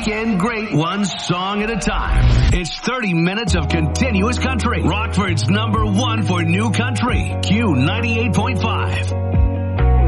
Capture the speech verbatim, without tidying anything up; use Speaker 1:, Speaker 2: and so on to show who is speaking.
Speaker 1: weekend great one song at a time. It's thirty minutes of continuous country. Rockford's number one for new country. Q ninety-eight point five.